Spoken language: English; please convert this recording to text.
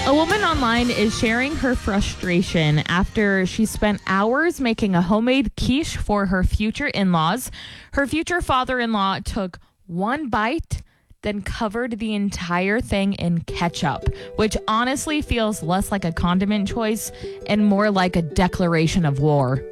A woman online is sharing her frustration after she spent hours making a homemade quiche for her future in-laws. Her future father-in-law took one bite, then covered the entire thing in ketchup, which honestly feels less like a condiment choice and more like a declaration of war.